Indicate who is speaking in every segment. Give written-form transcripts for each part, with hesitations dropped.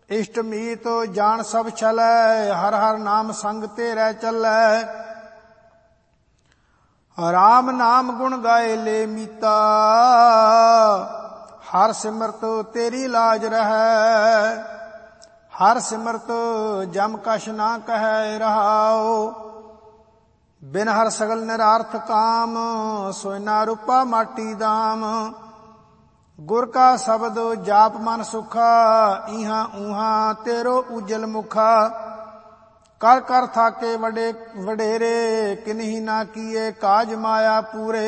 Speaker 1: इष्ट मीत जान सब छलै, हर हर नाम संग तेरै चलै। राम नाम गुण गाए ले मीता, हर सिमरत तेरी लाज रहै। हर सिमरत जम कछ ना कहै रहाओ, बिन हर सगल निरार्थ काम, सोना रूपा माटी दाम। गुर का शब्द जाप मन सुखा, इहां उहां तेरो उजल मुखा। कर कर थाके वडे वडेरे, किन्ही ना किए काज माया पूरे।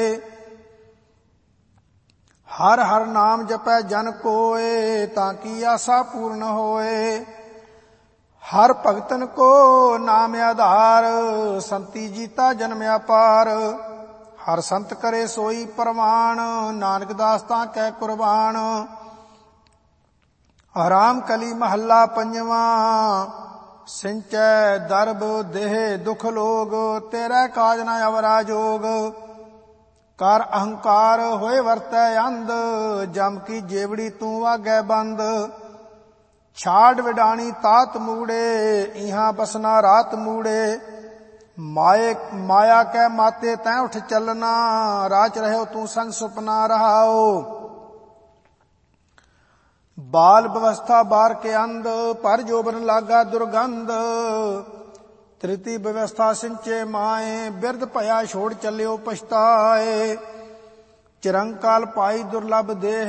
Speaker 1: हर हर नाम जपै जन कोय, ताकि आशा पूर्ण होए। हर भगतन को नाम आधार, संति जीता जन्म अपार। हर संत करे सोई प्रमाण, नानक दास तां कै कुर्बान। राम कली महला पंजवा, सिंचै दरब देह दुख लोग। तेरै काज न अवरा जोग, कर अहंकार होए वरतै अंध। जम की जेवड़ी तू आगै बंद। छाड़ विडाणी तात मूड़े, इहां बसना रात मूड़े। माया कै माते तैं उठ चलना, राच रहो तू संग सुपना रहाओ। बाल व्यवस्था बार के अंध, पर जोबन लागा दुर्गंध। तृतीय व्यवस्था सिंचे माए, बिरद भया छोड़ चलियो पछताए। चिरंकाल पाई दुर्लभ देह,